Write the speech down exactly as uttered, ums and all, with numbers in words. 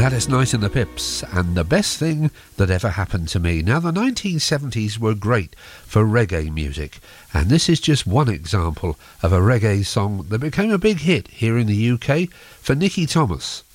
Gladys Knight and the Pips, and The Best Thing That Ever Happened to Me. Now, the nineteen seventies were great for reggae music, and this is just one example of a reggae song that became a big hit here in the U K for Nicky Thomas.